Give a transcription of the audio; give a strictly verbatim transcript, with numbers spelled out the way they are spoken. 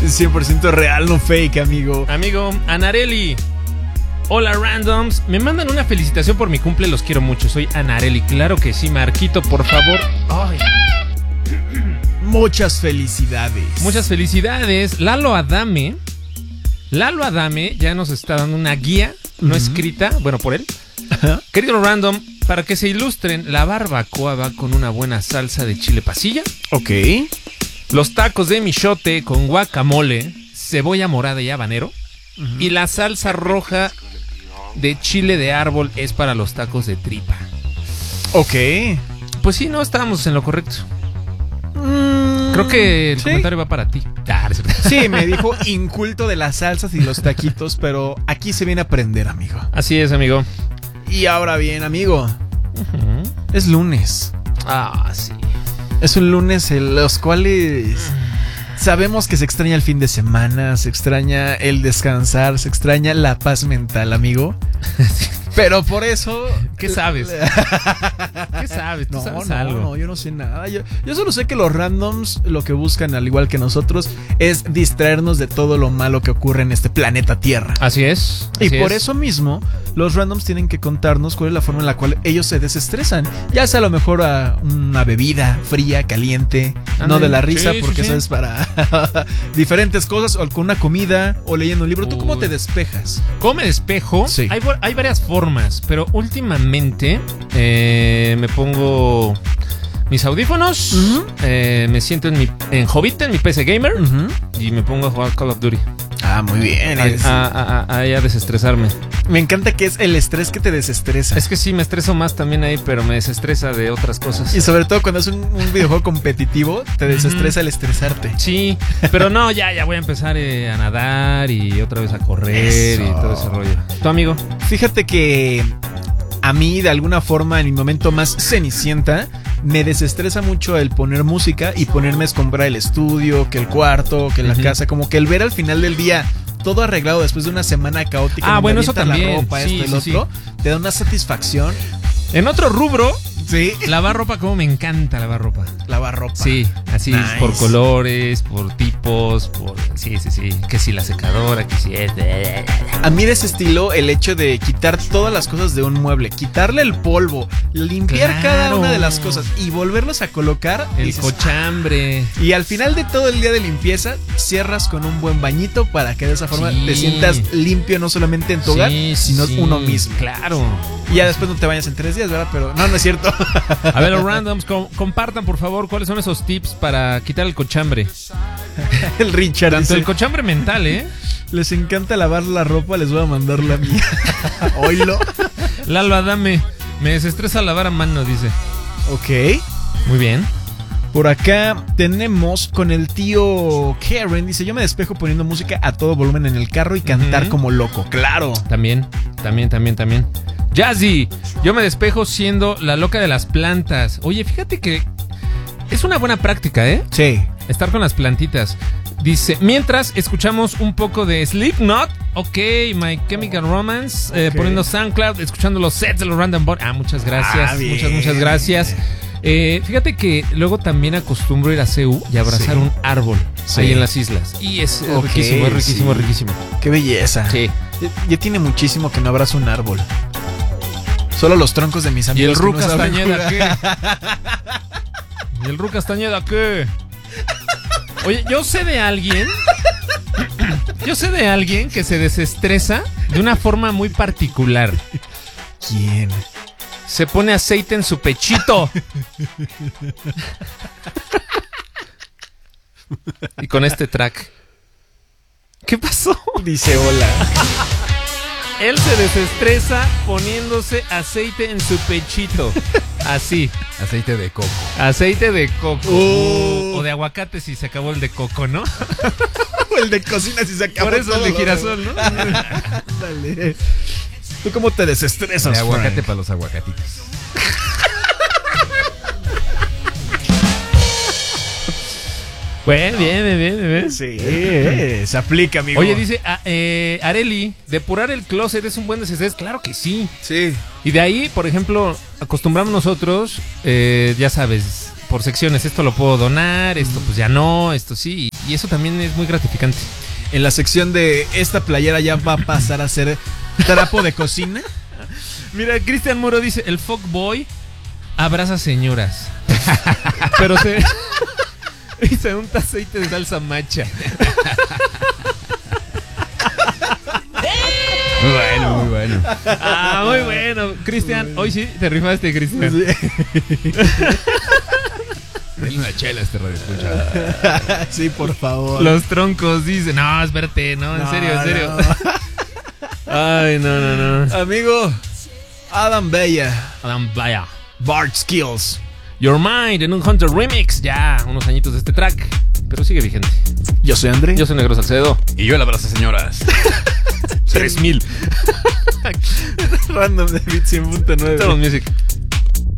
cien por ciento real, no fake, amigo. Amigo, Anareli. Hola, randoms. Me mandan una felicitación por mi cumple, los quiero mucho. Soy Anareli. Claro que sí, Marquito, por favor. Ay. Muchas felicidades. Muchas felicidades. Lalo Adame. Lalo Adame ya nos está dando una guía no uh-huh. escrita, bueno, por él. Uh-huh. Querido random, para que se ilustren, la barbacoa va con una buena salsa de chile pasilla. Ok. Los tacos de michote con guacamole, cebolla morada y habanero. Uh-huh. Y la salsa roja de chile de árbol es para los tacos de tripa. Ok. Pues sí, no estábamos en lo correcto. Mm, Creo que el ¿sí? comentario va para ti. Sí, me dijo inculto de las salsas y los taquitos, pero aquí se viene a aprender, amigo. Así es, amigo. Y ahora bien, amigo, uh-huh. es lunes. Ah, sí. Es un lunes en los cuales sabemos que se extraña el fin de semana, se extraña el descansar, se extraña la paz mental, amigo. Pero por eso... ¿Qué sabes? ¿Qué sabes? ¿Tú no, sabes no, algo? no, yo no sé nada. Yo, yo solo sé que los randoms lo que buscan, al igual que nosotros, es distraernos de todo lo malo que ocurre en este planeta Tierra. Así es. Así y por es. eso mismo, los randoms tienen que contarnos cuál es la forma en la cual ellos se desestresan. Ya sea a lo mejor a una bebida fría, caliente, ah, no de la risa, sí, porque sí, sabes, sí. para diferentes cosas, o con una comida, o leyendo un libro. ¿Tú cómo te despejas? ¿Cómo me despejo? Sí. Hay, hay varias formas, pero últimamente eh, me pongo mis audífonos, uh-huh. eh, me siento en mi en Hobbit, en mi P C Gamer, uh-huh. y me pongo a jugar Call of Duty. Ah, muy bien. A, a, a, a, a desestresarme. Me encanta que es el estrés que te desestresa. Es que sí, me estreso más también ahí, pero me desestresa de otras cosas. Y sobre todo cuando es un, un videojuego competitivo, te desestresa uh-huh. el estresarte. Sí, pero no, ya, ya voy a empezar eh, a nadar y otra vez a correr. Eso. Y todo ese rollo. ¿Tu amigo? Fíjate que a mí, de alguna forma, en mi momento más cenicienta, me desestresa mucho el poner música y ponerme a escombrar el estudio, que el cuarto, que la uh-huh. casa. Como que el ver al final del día todo arreglado después de una semana caótica. Ah, bueno, eso también. La ropa, sí, esto, el sí, otro, sí. te da una satisfacción. En otro rubro, sí. lavar ropa, como me encanta lavar ropa. Lavar ropa. Sí, así, nice. Por colores, por tipos, por... Sí, sí, sí. Que si la secadora, que si es... A mí de ese estilo, el hecho de quitar todas las cosas de un mueble, quitarle el polvo, limpiar claro. cada una de las cosas y volverlos a colocar. El dices, cochambre. Ah. Y al final de todo el día de limpieza, cierras con un buen bañito para que de esa forma sí. te sientas limpio no solamente en tu hogar, sí, sino sí. uno mismo. Claro. Y ya después no te bañas en tres días, ¿verdad? Pero no, no es cierto. A ver, los randoms, com- compartan por favor cuáles son esos tips para quitar el cochambre. El Richard Tanto dice, el cochambre mental, ¿eh? Les encanta lavar la ropa, les voy a mandar la mía. Oílo. Lalo Adame, me desestresa lavar a mano, dice. Ok. Muy bien. Por acá tenemos con el tío Karen, dice, yo me despejo poniendo música a todo volumen en el carro y cantar uh-huh. como loco. Claro. También, también, también, también. Jazzy, yo me despejo siendo la loca de las plantas. Oye, fíjate que es una buena práctica, ¿eh? Sí. Estar con las plantitas. Dice, mientras escuchamos un poco de Slipknot, ok, My Chemical Romance, okay. eh, poniendo SoundCloud, escuchando los sets de los Random Boys. Ah, muchas gracias, ah, bien, muchas, muchas gracias. Eh, fíjate que luego también acostumbro ir a C U y abrazar sí. un árbol sí. ahí en las islas. Y es okay, riquísimo, es riquísimo, sí. riquísimo. Qué belleza. Sí. Ya, ya tiene muchísimo que no abrazo un árbol. Solo los troncos de mis amigos. ¿Y el Ru no Castañeda qué? ¿Y el Ru Castañeda qué? Oye, yo sé de alguien. Yo sé de alguien que se desestresa de una forma muy particular. ¿Quién? Se pone aceite en su pechito. Y con este track. ¿Qué pasó? Dice hola. Él se desestresa poniéndose aceite en su pechito. Así. Aceite de coco. Aceite de coco. Oh. O de aguacate si se acabó el de coco, ¿no? O el de cocina si se acabó. Por eso el de girasol, ¿no? Dale. ¿Tú cómo te desestresas? De aguacate Frank? para los aguacatitos. Bueno, bien, bien, bien, bien. Sí, eh, se aplica, amigo. Oye, dice a, eh, Areli, depurar el closet es un buen desestrés. Claro que sí. Sí. Y de ahí, por ejemplo, acostumbramos nosotros, eh, ya sabes, por secciones, esto lo puedo donar, esto pues ya no, esto sí. Y y eso también es muy gratificante. En la sección de esta playera ya va a pasar a ser trapo de cocina. Mira, Cristian Muro dice, el fuckboy abraza señoras. Pero se... y se unta aceite de salsa macha. Muy bueno, muy bueno. Ah, muy bueno. Cristian, hoy sí te rifaste, Cristian. Sí. Denle una chela a este radio escucha. Sí, por favor. Los troncos dicen, no, espérate, no, en No, serio, en serio. no. Ay, no, no, no. Amigo, Adam Bella, Adam, vaya. Bart Skills. Your Mind en un Hunter Remix. Ya, unos añitos de este track, pero sigue vigente. Yo soy André. Yo soy Negro Salcedo. Y yo el abrazo, señoras. Tres mil. Random de Beat cien punto nueve. Todos Music.